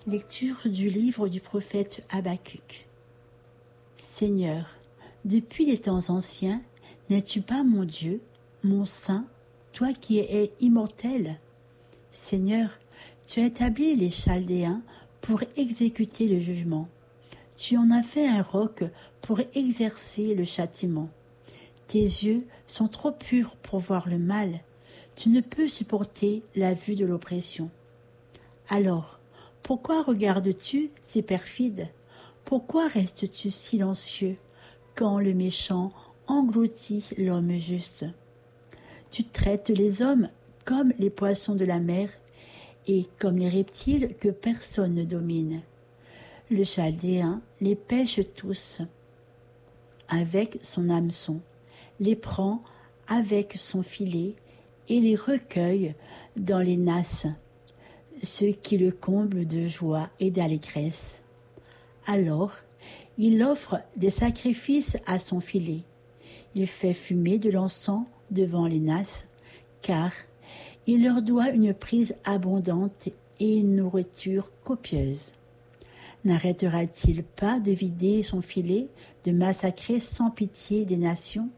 Lecture du livre du prophète Habacuc. Seigneur, depuis les temps anciens, n'es-tu pas mon Dieu, mon Saint, toi qui es immortel? Seigneur, tu as établi les Chaldéens pour exécuter le jugement. Tu en as fait un roc pour exercer le châtiment. Tes yeux sont trop purs pour voir le mal. Tu ne peux supporter la vue de l'oppression. Alors, pourquoi regardes-tu ces perfides? Pourquoi restes-tu silencieux quand le méchant engloutit l'homme juste? Tu traites les hommes comme les poissons de la mer et comme les reptiles que personne ne domine. Le Chaldéen les pêche tous avec son hameçon, les prend avec son filet et les recueille dans les nasses, ce qui le comble de joie et d'allégresse. Alors, il offre des sacrifices à son filet. Il fait fumer de l'encens devant les nasses, car il leur doit une prise abondante et une nourriture copieuse. N'arrêtera-t-il pas de vider son filet, de massacrer sans pitié des nations?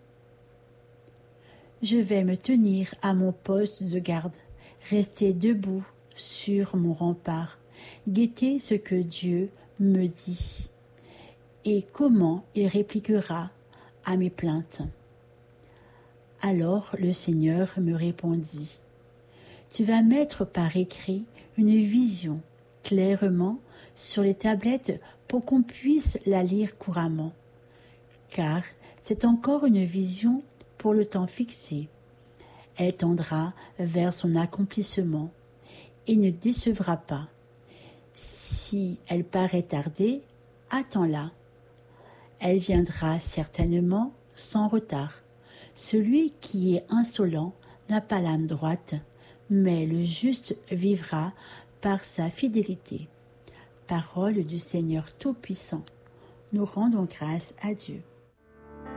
Je vais me tenir à mon poste de garde, rester debout sur mon rempart, guetter ce que Dieu me dit et comment il répliquera à mes plaintes. Alors le Seigneur me répondit: Tu vas mettre par écrit une vision clairement sur les tablettes pour qu'on puisse la lire couramment, car c'est encore une vision pour le temps fixé. Elle tendra vers son accomplissement et ne décevra pas. Si elle paraît tarder, attends-la. Elle viendra certainement sans retard. Celui qui est insolent n'a pas l'âme droite, mais le juste vivra par sa fidélité. Parole du Seigneur Tout-Puissant. Nous rendons grâce à Dieu.